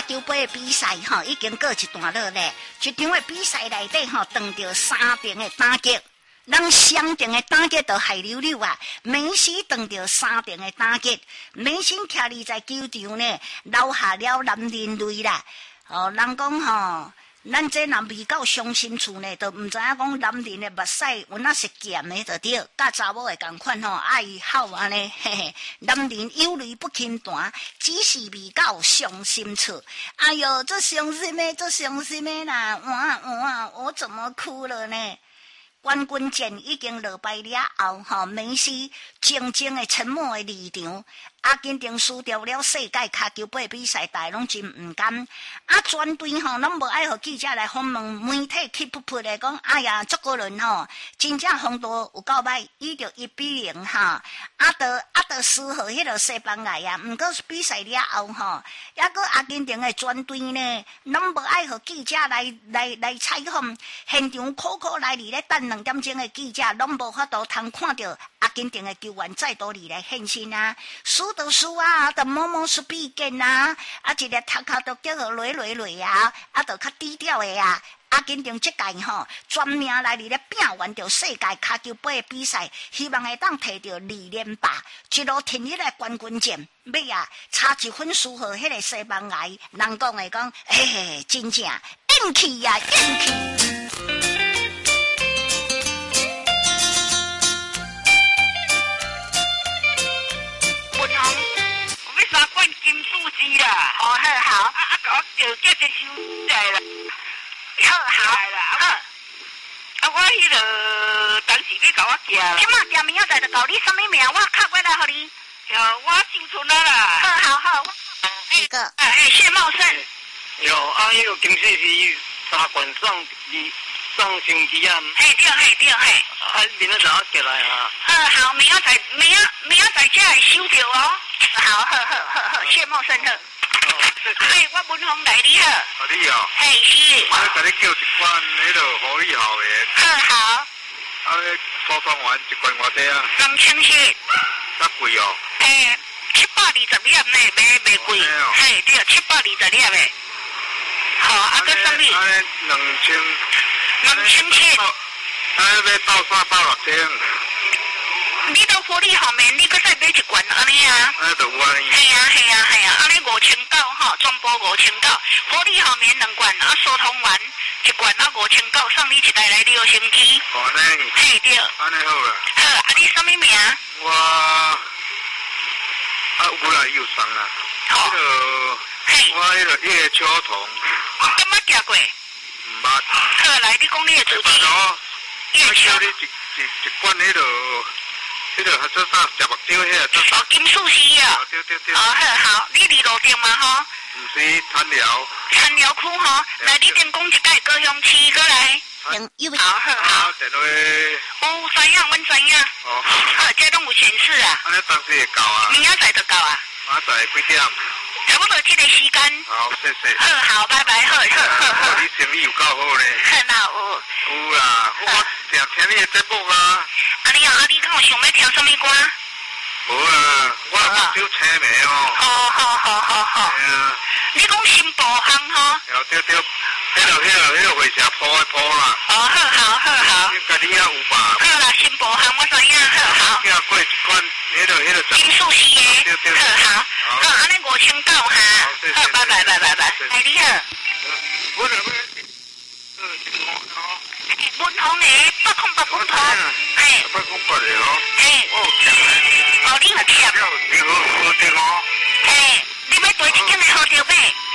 球杯的比赛吼，已经过一段落咧。一场的比赛内底吼，撞到3场的打击，人双场的打击都害溜溜啊！梅西撞到3场的打击，梅西徛伫在球场呢，留下了男人泪啦。哦，人讲吼。咱这若未到伤心处呢，都唔知影讲男人的目屎有哪是咸的就对，甲查某的共款吼，爱好安尼，嘿嘿。男人有泪不轻弹，只是未到伤心处。哎哟，这伤心的，这伤心的啦！我怎么哭了呢？冠军战已经落败了后，吼，梅西静静的、沉默的离场。阿根廷输掉了世界卡球杯比赛，大拢真唔甘。全队吼拢无爱互记者来访问，媒体气噗噗的讲，哎呀，足个人吼，真正风度有够歹，伊就1-0哈。就输互迄个西班牙呀。毋过比赛了后吼，抑个阿根廷的全队呢，拢无爱互记者来采访，现场苦来咧等2点钟的记者，拢无法度通看到阿根廷的球员再度来现身啊。输就输啊，就摸输必见啊，一个头壳都叫做累啊，就较低调的啊。阿根廷这届吼，专命来咧拼完着世界卡球杯的比赛，希望会当摕到2连霸，一路挺起来冠军战。尾啊，差1分输互迄个西班牙，人讲的讲，嘿，真正运气呀，运气。 3冠金主席啦！ 哦，好， 甲我叫这收来啦。 好啦， 我迄个当时要甲我寄啦。 今仔寄明仔载就到你什么名？我敲过来互你。 我姓孙啦啦。 好。那个，谢茂盛。 有迄个金主席3冠上星期啊。 对。 明仔载我寄来啊。 好，明仔载才会收到哦。好，谢茂盛好。我文宏来你好。 你好。 是。 我甲你叫一罐迄个福利校园。 好。 组装完一罐偌济啊 ？2700。 较贵哦。 720粒呢，袂贵。对，720粒的。好，个什么？2700。 要到3到6000。 你到福利后面，你搁再买一罐安尼啊？ 就有安尼。 系啊，安尼5900吼，全部5900。福利后面2罐，疏通完1罐5900，送你一台来6星期。 安尼。 对。 安尼好啦。 好，你什么名？ 我有啦，有送啦。我迄个叶秋桐。 敢捌寄过？ 毋捌。 好，来，你讲你的主题。 叶秋。我叫你一罐迄个做啥食目睭迄个做啥？ 金属丝啊。 对。 好，你离路顶嘛吼？ 毋是田寮。 田寮区吼，来你顶讲一届高雄市过来。好。 电话。 有知影，阮知影。这拢有显示啊。 安尼当时会到啊。 明仔载就到啊。 明仔载几点？ 差不多这个时间。 好，谢谢。 好，拜拜，好。 你生意有够好咧。有啦，我常听你的节目啊。 你敢有想要听什么歌？ 无啦，我目睭青眉哦。 好。你讲新步行吼？ 对，迄个回社铺啦。 好。 应该你也有吧？ 好啦，新步行我知影，好。 寄过一罐迄个。 金属丝的。 对。 好，安尼5900哈。好，拜拜。你好。文宏的808文宏。 808的哦。 你有贴。 你好的哦。 你要对一间的好着买。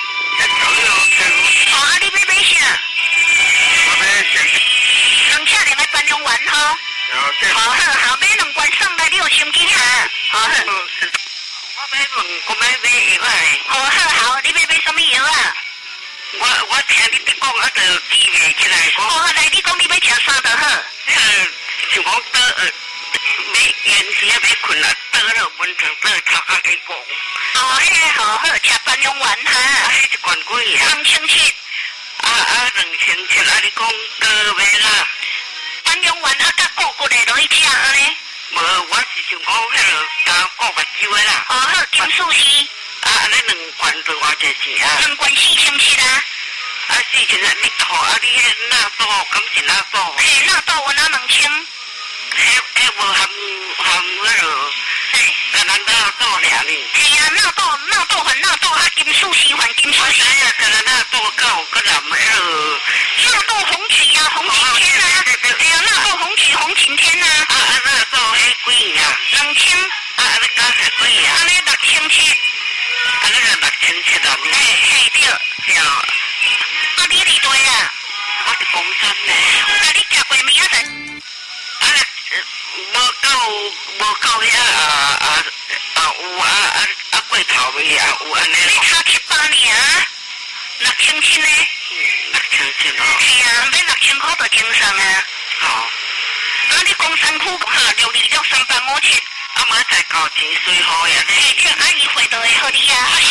你要买啥？ 我买 2车的番龙丸吼。好，买2罐送来6星期哈。 我买药啊。 好，你要买什么药啊？ 我听你讲就记袂起来。 来，你讲你要吃啥就好。 就讲要延时要困了，倒了温汤倒头壳给补。 好，吃番龙丸哈。 一罐几啊 ？2700。 2700你讲个买啦？ 番龙丸甲固骨的落去吃安尼。 无，我是想讲迄个加固目睭的啦。 金属丝。 啊，你2罐做偌济钱啊 ？2罐4000啊。 啊，4000啊，你好啊，你迄纳豆敢是纳豆？ 嘿，纳豆我拿2000。 迄无含迄落，甲咱纳豆尔呢。 嘿啊，纳豆还纳豆啊，金属丝还金属丝。 哎呀，甲咱纳豆够，搁染迄落。 纳豆红曲啊，红晴天啊。哎呀，纳豆红曲红晴天啊。 啊，纳豆迄几啊 ？2000。 啊，你加起几啊？ 安尼6700。 啊，你个6700啊？ 嘿对。 对啊。 啊，你伫对啊？ 我是公山的。 啊，你食过面啊？ 啊，无够遐有过头尾啊有安尼。 你差700尔，6000呢 ？6000哦。 是啊，买6000块就精神啊。 好。 啊，你公山区6263857。 啊，明仔载交钱随好呀。 嘿，这阿姨回就会互你啊。